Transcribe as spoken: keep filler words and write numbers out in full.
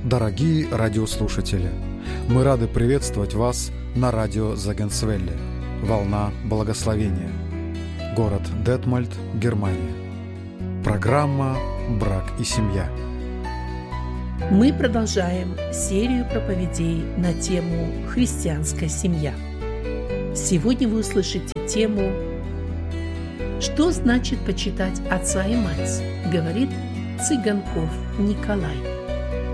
Дорогие радиослушатели, мы рады приветствовать вас на радио Зегенсвелле «Волна благословения», город Детмольд, Германия. Программа «Брак и семья». Мы продолжаем серию проповедей на тему «Христианская семья». Сегодня вы услышите тему «Что значит почитать отца и мать?», говорит Цыганков Николай.